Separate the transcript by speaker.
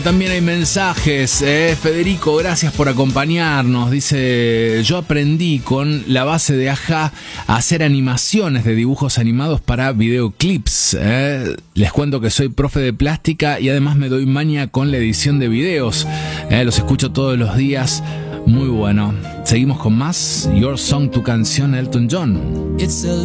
Speaker 1: También hay mensajes. Federico, gracias por acompañarnos. Dice, yo aprendí con la base de Ajá a hacer animaciones de dibujos animados para videoclips. Les cuento que soy profe de plástica y además me doy maña con la edición de videos. Los escucho todos los días. Muy bueno. Seguimos con más. Your Song, tu canción, Elton John.